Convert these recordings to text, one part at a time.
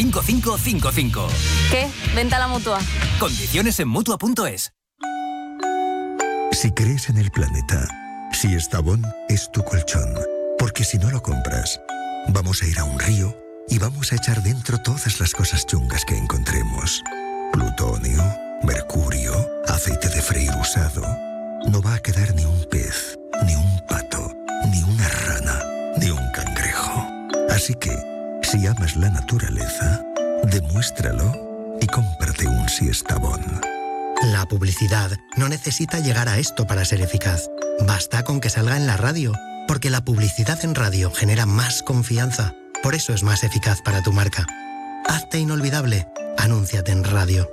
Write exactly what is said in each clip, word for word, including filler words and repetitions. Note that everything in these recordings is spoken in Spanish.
cinco cinco cinco cinco. ¿Qué? Venta a la Mutua. Condiciones en Mutua punto es. Si crees en el planeta, si Estavón es tu colchón, porque si no lo compras, vamos a ir a un río y vamos a echar dentro todas las cosas chungas que encontremos. Plutonio, mercurio, aceite de freír usado. No va a quedar ni un pez, ni un pato, ni una rana, ni un cangrejo. Así que, si amas la naturaleza, demuéstralo y cómprate un Siestabón. La publicidad no necesita llegar a esto para ser eficaz. Basta con que salga en la radio, porque la publicidad en radio genera más confianza. Por eso es más eficaz para tu marca. Hazte inolvidable. Anúnciate en radio.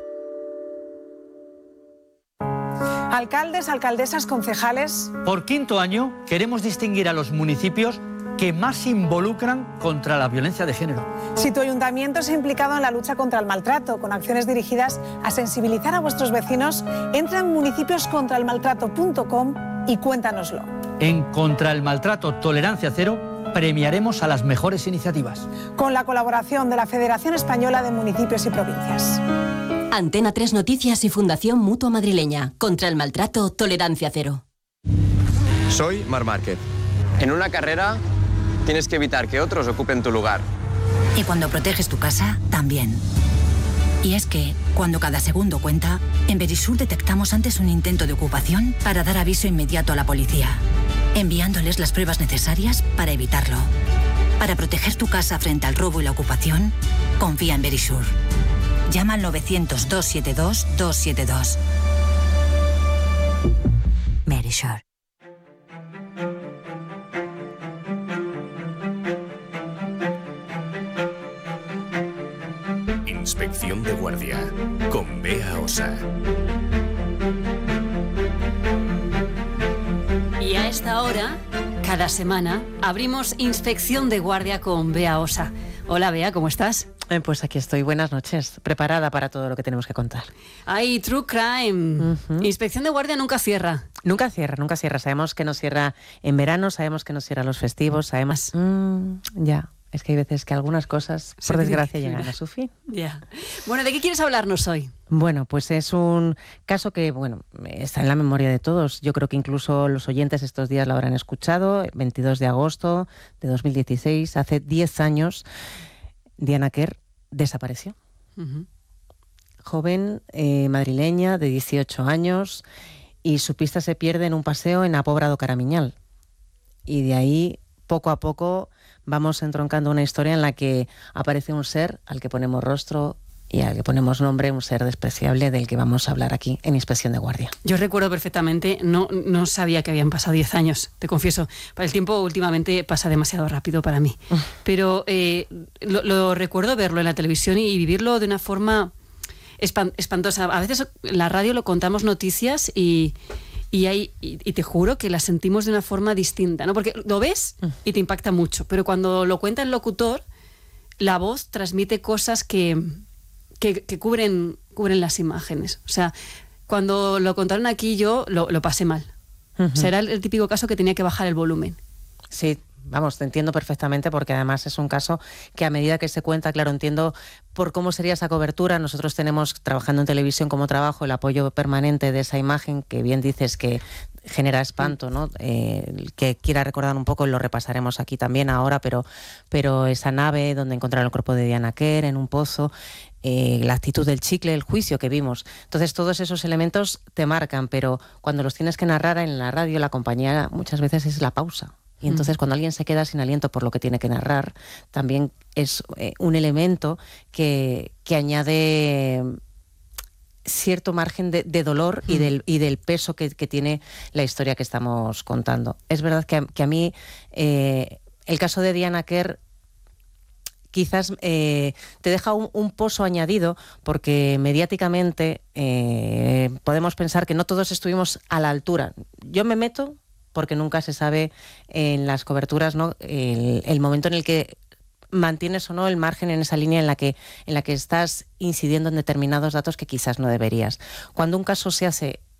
Alcaldes, alcaldesas, concejales. Por quinto año queremos distinguir a los municipios que más se involucran contra la violencia de género. Si tu ayuntamiento se ha implicado en la lucha contra el maltrato, con acciones dirigidas a sensibilizar a vuestros vecinos, entra en municipios contra el maltrato punto com y cuéntanoslo. En Contra el Maltrato Tolerancia Cero premiaremos a las mejores iniciativas. Con la colaboración de la Federación Española de Municipios y Provincias. Antena tres Noticias y Fundación Mutua Madrileña. Contra el Maltrato Tolerancia Cero. Soy Marc Márquez. En una carrera tienes que evitar que otros ocupen tu lugar. Y cuando proteges tu casa, también. Y es que, cuando cada segundo cuenta, en Verisur detectamos antes un intento de ocupación para dar aviso inmediato a la policía, enviándoles las pruebas necesarias para evitarlo. Para proteger tu casa frente al robo y la ocupación, confía en Verisur. Llama al novecientos, doscientos setenta y dos, doscientos setenta y dos. Verisur. Inspección de Guardia con Bea Osa. Y a esta hora, cada semana, abrimos Inspección de Guardia con Bea Osa. Hola Bea, ¿cómo estás? Eh, pues aquí estoy, buenas noches, preparada para todo lo que tenemos que contar. Hay True Crime. Uh-huh. Inspección de Guardia nunca cierra. Nunca cierra, nunca cierra. Sabemos que no cierra en verano, sabemos que no cierra los festivos, sabemos... Mm, ya... Es que hay veces que algunas cosas, por desgracia, llegan a su fin. Ya. Yeah. Bueno, ¿de qué quieres hablarnos hoy? Bueno, pues es un caso que, bueno, está en la memoria de todos. Yo creo que incluso los oyentes estos días lo habrán escuchado. veintidós de agosto de dos mil dieciséis, hace diez años, Diana Quer desapareció. Uh-huh. Joven eh, madrileña de dieciocho años, y su pista se pierde en un paseo en Apóbrado Caramiñal. Y de ahí, poco a poco, vamos entroncando una historia en la que aparece un ser al que ponemos rostro y al que ponemos nombre, un ser despreciable del que vamos a hablar aquí en Inspección de Guardia. Yo recuerdo perfectamente, no, no sabía que habían pasado diez años, te confieso. Para el tiempo últimamente pasa demasiado rápido para mí. Pero eh, lo, lo recuerdo verlo en la televisión y vivirlo de una forma espantosa. A veces en la radio lo contamos noticias y... Y, hay, y, y te juro que la sentimos de una forma distinta, ¿no? Porque lo ves y te impacta mucho, pero cuando lo cuenta el locutor, la voz transmite cosas que, que, que cubren, cubren las imágenes. O sea, cuando lo contaron aquí yo lo, lo pasé mal. Uh-huh. O sea, era el, el típico caso que tenía que bajar el volumen. Sí. Vamos, te entiendo perfectamente, porque además es un caso que a medida que se cuenta, claro, entiendo por cómo sería esa cobertura. Nosotros tenemos, trabajando en televisión como trabajo, el apoyo permanente de esa imagen que bien dices que genera espanto, ¿no? Eh, que quiera recordar un poco, lo repasaremos aquí también ahora, pero, pero esa nave donde encontraron el cuerpo de Diana Quer en un pozo, eh, la actitud del chicle, el juicio que vimos. Entonces todos esos elementos te marcan, pero cuando los tienes que narrar en la radio, la compañía muchas veces es la pausa. Y entonces cuando alguien se queda sin aliento por lo que tiene que narrar, también es eh, un elemento que, que añade cierto margen de, de dolor y del, y del peso que, que tiene la historia que estamos contando. Es verdad que a, que a mí eh, el caso de Diana Quer quizás eh, te deja un, un pozo añadido, porque mediáticamente eh, podemos pensar que no todos estuvimos a la altura. Yo me meto porque nunca se sabe en las coberturas, ¿no?, el, el momento en el que mantienes o no el margen en esa línea en la que en la que estás incidiendo en determinados datos que quizás no deberías. Cuando un caso se hace